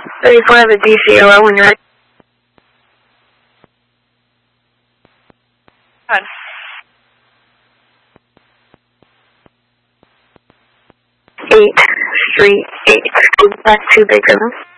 34 have a DCOO when you're ready. God. 8, Street 8. Back to Baker.